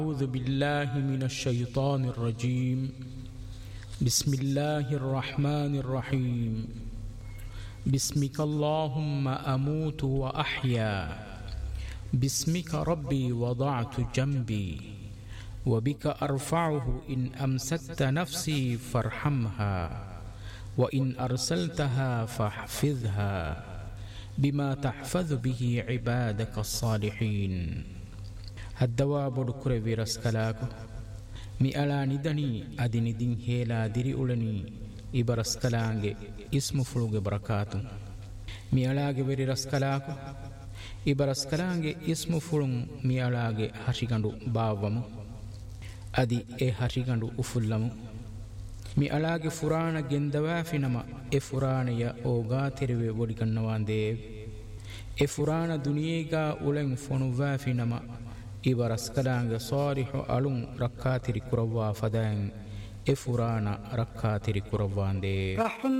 أعوذ بالله من الشيطان الرجيم بسم الله الرحمن الرحيم بسمك اللهم أموت وأحيا بسمك ربي وضعت جنبي وبك أرفعه إن أمسكت نفسي فارحمها وإن أرسلتها فاحفظها بما تحفظ به عبادك الصالحين الدواء بدكر فيرس كلاكو مي ألا ندني أدني دين هيلا ديري أولني إبرس كلانجي اسم فلوغ بركاتو مي ألاغ فيرس كلاكو إبرس كلانجي اسم فلوغ مي ألاغ هاشيكاندو باوامو أدي هاشيكاندو أفلمو مي ألاغ فرانا جندوافنما فرانا يا أوغا تيري وديكنوان ديب فرانا دنيا أولن فنوافنما إبرس كلانجي صالح ألون ركاتري كروا فدان فرانا ركاتري كروان ديب